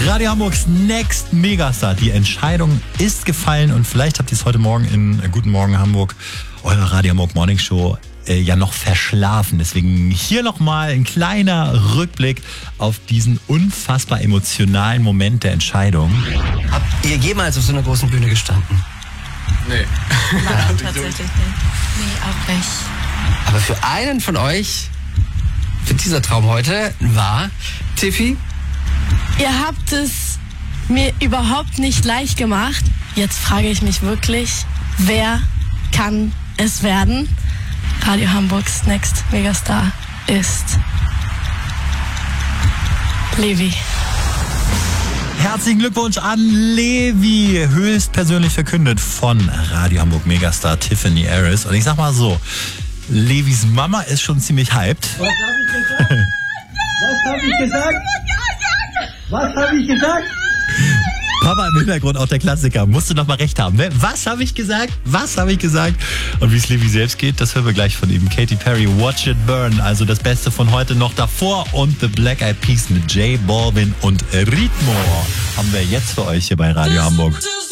Radio Hamburgs Next Megastar. Die Entscheidung ist gefallen und vielleicht habt ihr es heute Morgen in Guten Morgen Hamburg, eure Radio Hamburg Morning Show, ja noch verschlafen. Deswegen hier nochmal ein kleiner Rückblick auf diesen unfassbar emotionalen Moment der Entscheidung. Habt ihr jemals auf so einer großen Bühne gestanden? Nee. Nein, tatsächlich nicht. Nee, auch nicht. Aber für einen von euch wird dieser Traum heute wahr. Tiffy? Ihr habt es mir überhaupt nicht leicht gemacht. Jetzt frage ich mich wirklich, wer kann es werden? Radio Hamburgs Next Megastar ist Levi. Herzlichen Glückwunsch an Levi, höchstpersönlich verkündet von Radio Hamburg Megastar Tiffany Harris. Und ich sag mal so, Levis Mama ist schon ziemlich hyped. Was habe ich gesagt? Was habe ich gesagt? Papa im Hintergrund auch der Klassiker. Musst du noch mal recht haben, ne? Was habe ich gesagt? Was habe ich gesagt? Und wie es Levi selbst geht, das hören wir gleich von ihm. Katy Perry, Watch It Burn. Also das Beste von heute noch davor. Und The Black Eyed Peas mit J Balvin und Ritmo haben wir jetzt für euch hier bei Radio Hamburg.